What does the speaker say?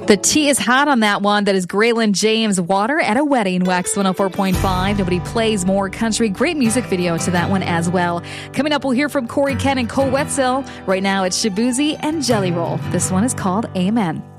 The tea is hot on that one. That is Graylin James, Water at a Wedding, Wax 104.5. Nobody plays more country. Great music video to that one as well. Coming up, we'll hear from Corey Ken and Cole Wetzel. Right now, it's Shabuzi and Jelly Roll. This one is called Amen.